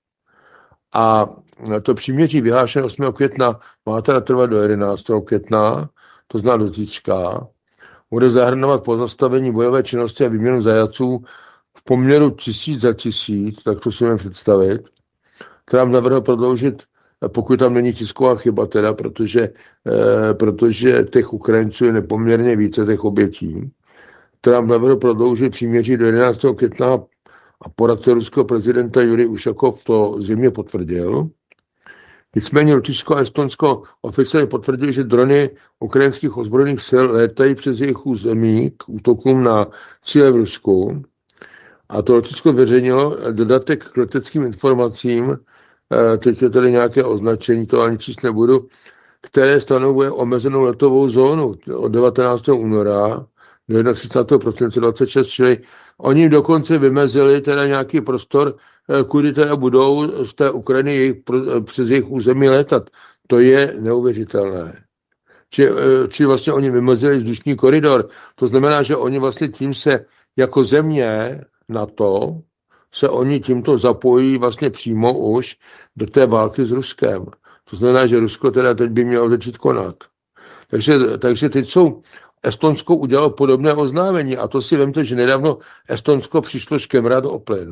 A to příměří vyhlášené osmého května má teda trvat do jedenáctého května, to zná do zítřka. Bude zahrnovat pozastavení bojové činnosti a výměnu zajatců v poměru tisíc za tisíc, tak to si můžeme představit. Trump navrhl prodloužit, pokud tam není tisková chyba teda, protože, eh, protože těch Ukrajinců je nepoměrně více, těch obětí. Trump navrhl prodloužit příměří do jedenáctého května a poradce ruského prezidenta Jurij Ušakov to zřejmě potvrdil. Nicméně Lotyšsko a Estonsko oficiálně potvrdili, že drony ukrajinských ozbrojených sil létají přes jejich území k útokům na cíle v Rusku. A to Lotyšsko veřejnilo dodatek k leteckým informacím, teď je tady nějaké označení, to ani číst nebudu, které stanovuje omezenou letovou zónu od devatenáctého února do třicátého prvního prosince dvacet šest, čili oni dokonce vymezili teda nějaký prostor, kudy teda budou z té Ukrajiny jejich, přes jejich území letat. To je neuvěřitelné. Či, či vlastně oni vymezili vzdušný koridor. To znamená, že oni vlastně tím se jako země NATO se oni tímto zapojí vlastně přímo už do té války s Ruskem. To znamená, že Rusko teda teď by mělo začít konat. Takže, takže teď jsou Estonsko udělalo podobné oznámení a to si vemte, že nedávno Estonsko přišlo škemrat o plyn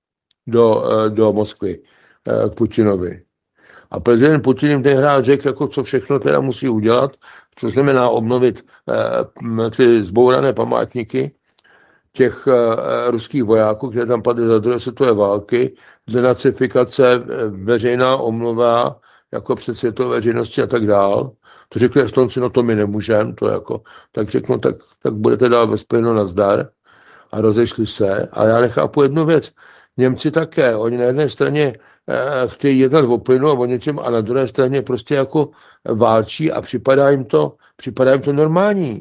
do, do Moskvy k Putinovi. A prezident Putin jim tenkrát řekl, jako co všechno teda musí udělat, co znamená obnovit eh, ty zbourané památníky těch eh, ruských vojáků, které tam padly za druhé světové války, denacifikace, veřejná omluva jako před světové veřejnosti a tak dál. To řekli Estonci, no to my nemůžeme, to jako, tak řeknu, tak, tak budete dál bez plynu nazdar a rozešli se. A já nechápu jednu věc. Němci také, oni na jedné straně eh, chtějí jednat o plynu a o něčem a na druhé straně prostě jako válčí a připadá jim to, připadá jim to normální.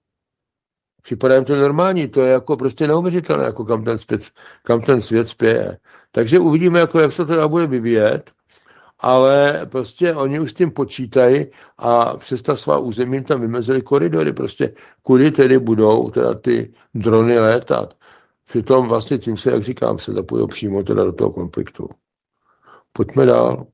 Připadá jim to normální, to je jako prostě neuvěřitelné, jako kam ten svět, kam ten svět spěje. Takže uvidíme, jako jak se to dá bude vyvíjet, ale prostě oni už s tím počítají a přes ta svá území tam vymezili koridory, prostě kudy tedy budou teda ty drony létat. Přitom vlastně tím se, jak říkám, se zapojí přímo teda do toho konfliktu. Pojďme dál.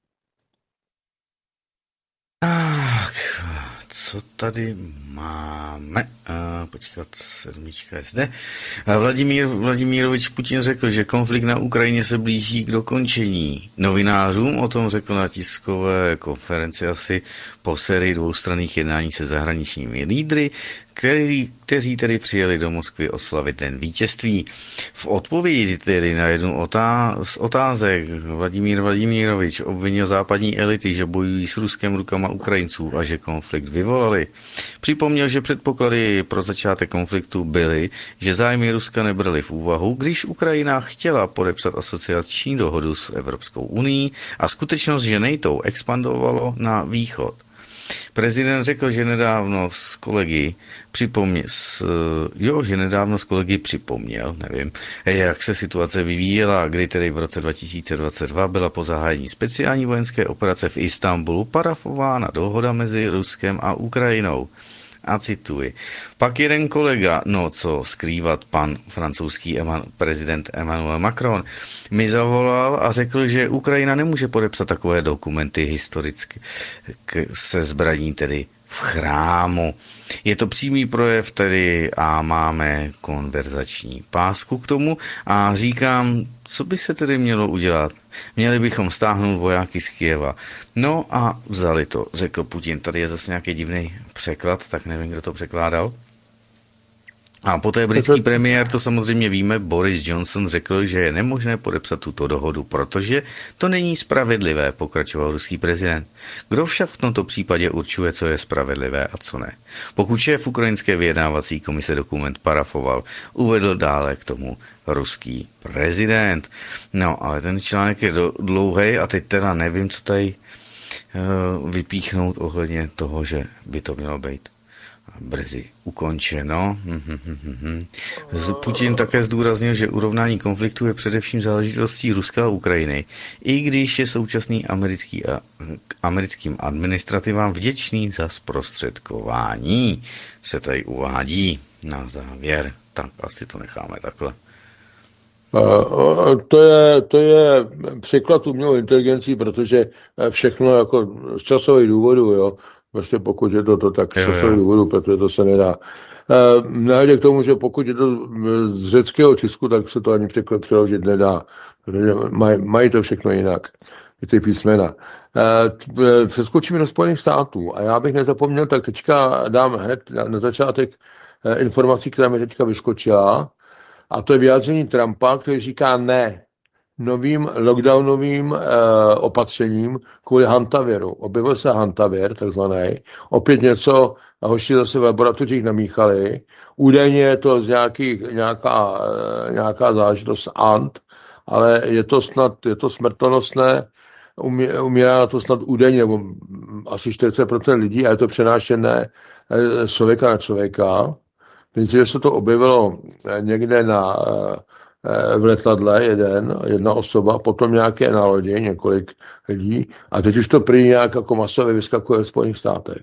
Tak, co tady máme? Uh, počkat, sedmička je zde. Uh, Vladimír Vladimírovič Putin řekl, že konflikt na Ukrajině se blíží k dokončení. Novinářům o tom řekl na tiskové konferenci asi po sérii dvoustranných jednání se zahraničními lídry, kteří, kteří tedy přijeli do Moskvy oslavit den vítězství. V odpovědi tedy na jednu z otázek Vladimír Vladimírovič obvinil západní elity, že bojují s Ruskem rukama Ukrajinců a že konflikt vyvolali. Připomněl, že předpoklady pro začátek konfliktu byly, že zájmy Ruska nebrali v úvahu, když Ukrajina chtěla podepsat asociační dohodu s Evropskou unií a skutečnost, že NATO expandovalo na východ. Prezident řekl, že nedávno s kolegy připomněl, jo, že nedávno s kolegy připomněl, nevím, jak se situace vyvíjela, kdy tedy v roce dva tisíce dvacet dva byla po zahájení speciální vojenské operace v Istanbulu parafována dohoda mezi Ruskem a Ukrajinou. A cituji. Pak jeden kolega, no co skrývat, pan francouzský eman, prezident Emmanuel Macron, mi zavolal a řekl, že Ukrajina nemůže podepsat takové dokumenty historicky k, se zbraní tedy v chrámu. Je to přímý projev tedy a máme konverzační pásku k tomu a říkám, co by se tedy mělo udělat? Měli bychom stáhnout vojáky z Kyjeva. No a vzali to, řekl Putin. Tady je zase nějaký divný překlad, tak nevím, kdo to překládal. A poté britský premiér, to samozřejmě víme, Boris Johnson řekl, že je nemožné podepsat tuto dohodu, protože to není spravedlivé, pokračoval ruský prezident. Kdo však v tomto případě určuje, co je spravedlivé a co ne? Pokud šéf ukrajinské vyjednávací komise dokument parafoval, uvedl dále k tomu ruský prezident. No, ale ten článek je dlouhý a teď teda nevím, co tady uh, vypíchnout ohledně toho, že by to mělo být brzy ukončeno. Putin také zdůraznil, že urovnání konfliktu je především záležitostí Ruska a Ukrajiny, i když je současný americký a, americkým administrativám vděčný za zprostředkování, se tady uvádí na závěr. Tak asi to necháme takhle. To je, to je příklad umělou inteligencí, protože všechno jako z časových důvodů, jo. Vlastně pokud je to, to tak z časových důvodů, protože to se nedá. Nehledě k tomu, že pokud je to z řeckého tisku, tak se to ani překlad přeložit nedá. Protože maj, mají to všechno jinak, ty písmena. Přeskočíme do Spojených států a já bych nezapomněl, tak teďka dám hned na, na začátek informací, která mi teďka vyskočila. A to je vyjádření Trumpa, který říká ne novým lockdownovým e, opatřením kvůli hantaviru. Objevil se hantavir, takzvaný. Opět něco, hoši zase v laboratořích namíchali. Údajně je to z nějaký, nějaká, e, nějaká záležitost ant, ale je to snad, je to smrtonosné, umí, umírá to snad údajně, nebo asi čtyřicet procent lidí a je to přenášené e, z člověka na člověka. Nejdříve se to objevilo někde na, v letadle jeden, jedna osoba, potom nějaké na lodi, několik lidí a teď už to prý nějak jako masově vyskakuje v Spojených státech.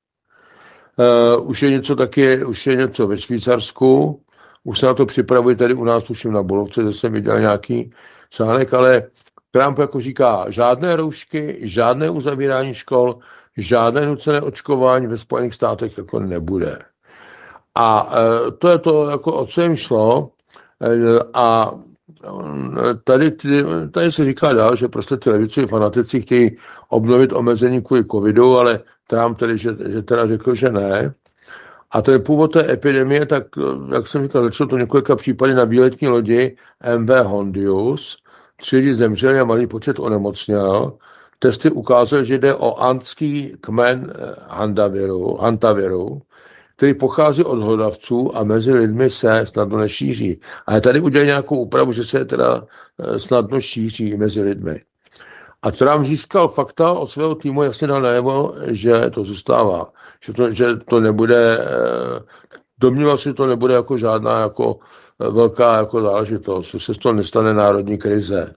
Uh, už je něco taky, už je něco ve Švýcarsku, už se na to připravuje tady u nás, tuším na Bulovce, že jsem viděl nějaký článek, ale Trump jako říká, žádné roušky, žádné uzavírání škol, žádné nucené očkování ve Spojených státech jako nebude. A to je to, jako o co jim šlo. A tady, tady se říká dál, že prostě ty levicoví fanatici chtějí obnovit omezení kvůli covidu, ale Trump tedy, že, že teda řekl, že ne. A ten původ té epidemie, tak jak jsem říkal, začalo to několika případy na výletní lodi M V Hondius. Tři lidi zemřeli a malý počet onemocněl. Testy ukázaly, že jde o antský kmen hantaviru, hantaviru, který pochází od hlodavců a mezi lidmi se snadno nešíří. Ale tady udělali nějakou úpravu, že se teda snadno šíří mezi lidmi. A Trump získal fakta od svého týmu, jasně dal najevo, že to zůstává. Že to, že to nebude, domníval si, že to nebude jako žádná jako velká jako záležitost, že se z toho nestane národní krize.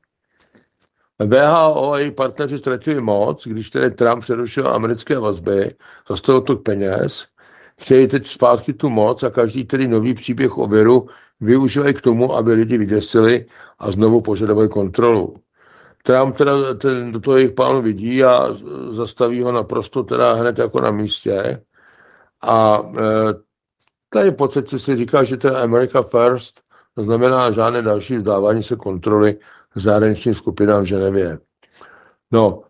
W H O a její partneři ztratili moc, když tedy Trump přerušil americké vazby, zastavil tok peněz, chtějí teď zpátky tu moc a každý tedy nový příběh o viru využívají k tomu, aby lidi vyděsili a znovu požadovali kontrolu. Trump teda ten, do toho jejich plánu vidí a zastaví ho naprosto teda hned jako na místě. A e, tady v podstatě se říká, že teda America First, to znamená žádné další vzdávání se kontroly zahraničním skupinám v Ženevě. No,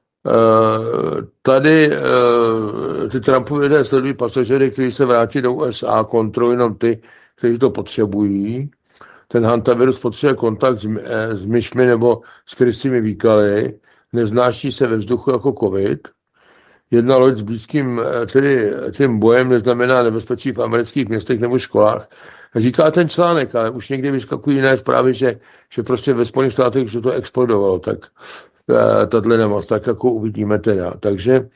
tady ty Trumpovi lidé sledují pasažéry, kteří se vrátí do U S A, kontrolují jenom ty, kteří to potřebují. Ten hantavirus potřebuje kontakt s, s myšmi nebo s krysími výkaly, nevznáší se ve vzduchu jako covid. Jedna loď s blízkým tedy, tím bojem neznamená nebezpečí v amerických městech nebo školách. Říká ten článek, ale už někdy vyskakují jiné zprávy, že, že prostě ve Spojených státech že to explodovalo, tak tato nemoc, tak jako uvidíme teda. Takže,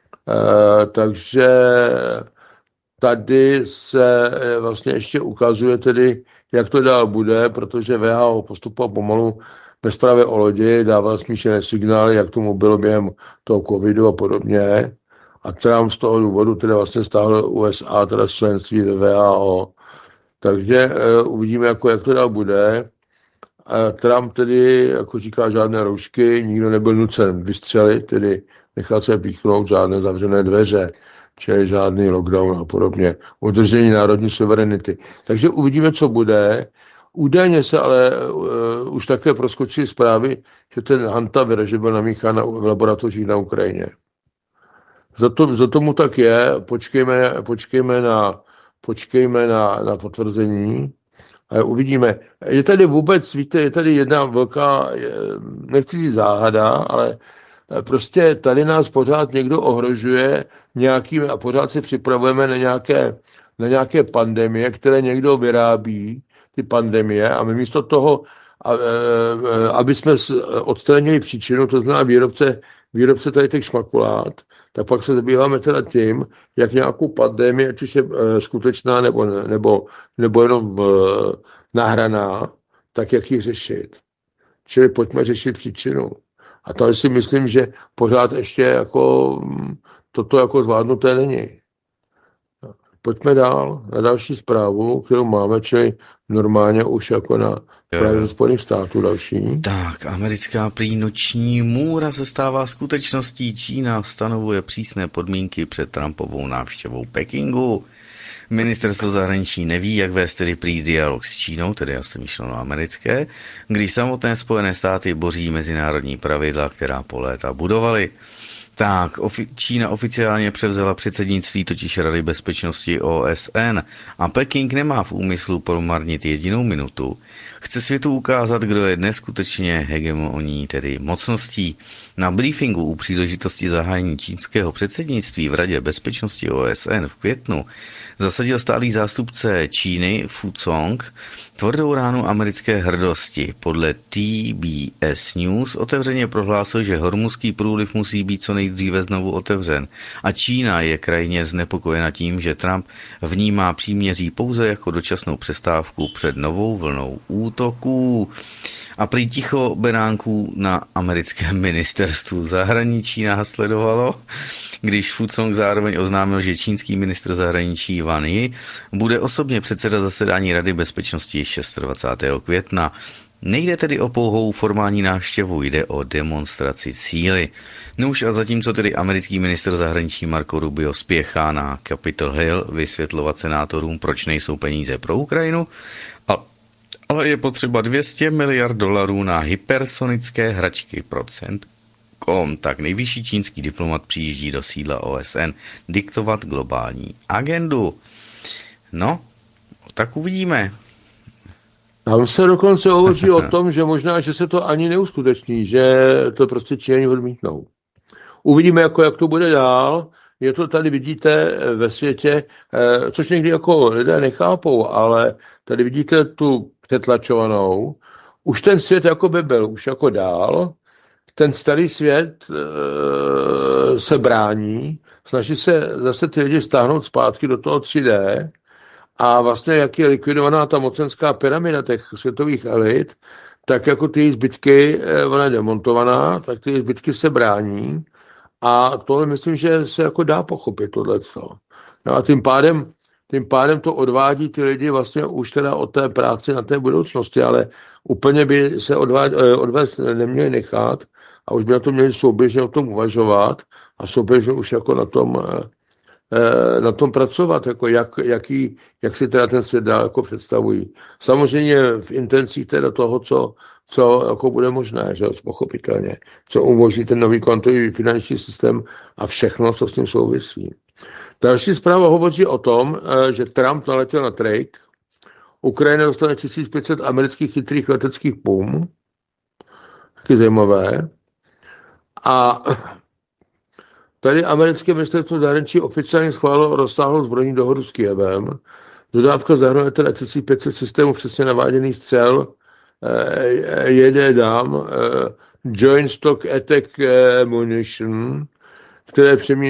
takže tady se vlastně ještě ukazuje tedy, jak to dál bude, protože W H O postupoval pomalu bez právě o lodi, dával smíšené signály, jak tomu bylo během toho covidu a podobně. A Trump z toho důvodu teda vlastně stáhl U S A, teda členství ve W H O. Takže uh, uvidíme, jako, jak to dál bude. A Trump tedy, jako říká, žádné roušky, nikdo nebyl nucen vystřelit, tedy nechat se píchnout, žádné zavřené dveře, čili žádný lockdown a podobně. Udržení národní suverenity. Takže uvidíme, co bude. Údajně se ale uh, už také proskočily zprávy, že ten hantavir, že byl namíchán v laboratořích na Ukrajině. Za, to, za tomu tak je, počkejme, počkejme, na, počkejme na, na potvrzení. A uvidíme. Je tady vůbec, víte, je tady jedna velká, nechci říct záhada, ale prostě tady nás pořád někdo ohrožuje nějakým a pořád se připravujeme na nějaké, na nějaké pandemie, které někdo vyrábí, ty pandemie, a my místo toho, a, a, aby jsme odstranili příčinu, to znamená výrobce, výrobce tady těch šmakulát, tak pak se zabýváme teda tím, jak nějakou pandemii, ať už je e, skutečná nebo, nebo, nebo jenom e, nahraná, tak jak ji řešit. Čili pojďme řešit příčinu. A tady si myslím, že pořád ještě jako toto jako zvládnuté není. Pojďme dál na další zprávu, kterou máme, čili normálně už jako na právě Spojených států další. Tak, americká prý noční můra se stává skutečností. Čína stanovuje přísné podmínky před Trumpovou návštěvou Pekingu. Ministerstvo zahraničí neví, jak vést tedy prý dialog s Čínou, tedy asi myšleno americké, když samotné Spojené státy boří mezinárodní pravidla, která po léta budovaly. Tak, ofi- Čína oficiálně převzala předsednictví totiž Rady bezpečnosti O S N a Peking nemá v úmyslu promarnit jedinou minutu. Chce světu ukázat, kdo je dnes skutečně hegemonní, tedy mocností. Na briefingu u příležitosti zahájení čínského předsednictví v Radě bezpečnosti O S N v květnu zasadil stálý zástupce Číny Fu Song tvrdou ránu americké hrdosti. Podle T B S News otevřeně prohlásil, že Hormuzský průliv musí být co nejdříve znovu otevřen a Čína je krajně znepokojena tím, že Trump vnímá příměří pouze jako dočasnou přestávku před novou vlnou útoků. A prý ticho beránků na americkém ministerstvu zahraničí následovalo, když Fu Song zároveň oznámil, že čínský ministr zahraničí Wang Yi bude osobně předsedat zasedání Rady bezpečnosti dvacátého šestého května. Nejde tedy o pouhou formální návštěvu, jde o demonstraci síly. Nuž a zatímco tedy americký ministr zahraničí Marco Rubio spěchá na Capitol Hill vysvětlovat senátorům, proč nejsou peníze pro Ukrajinu, a ale je potřeba dvě stě miliard dolarů na hypersonické hračky pro CENTCOM, tak nejvyšší čínský diplomat přijíždí do sídla O S N diktovat globální agendu. No, tak uvidíme. Tam se dokonce hovoří o tom, že možná, že se to ani neuskuteční, že to prostě Číňani odmítnou. Uvidíme, jako, jak to bude dál. Je to tady, vidíte, ve světě, což někdy jako lidé nechápou, ale tady vidíte tu přetlačovanou. Už ten svět jako by byl, už jako dál. Ten starý svět e, se brání, snaží se zase ty lidi stáhnout zpátky do toho tři dé a vlastně jak je likvidovaná ta mocenská pyramida těch světových elit, tak jako ty zbytky, ona je demontovaná, tak ty zbytky se brání a tohle myslím, že se jako dá pochopit tohleto. No a tím pádem Tím pádem to odvádí ty lidi vlastně už teda od té práce na té budoucnosti, ale úplně by se odvád, odvést neměli nechat a už by na to měli souběžně o tom uvažovat a souběžně už jako na tom, na tom pracovat, jako jak, jaký, jak si teda ten svět dál jako představují. Samozřejmě v intencích teda toho, co, co jako bude možné, že pochopitelně, co umožní ten nový kvantový finanční systém a všechno, co s ním souvisí. Další zpráva hovoří o tom, že Trump naletěl na trejk, Ukrajina dostane tisíc pět set amerických chytrých leteckých pum, taky zajímavé, a tady americké ministerstvo zahraničí oficiálně schválilo rozsáhlou zbrojní dohodu s Kyjevem. Dodávka zahrnuje teda tisíc pět set systémů přesně naváděných střel, J D D A M, Joint Stock Attack Munition, které přemění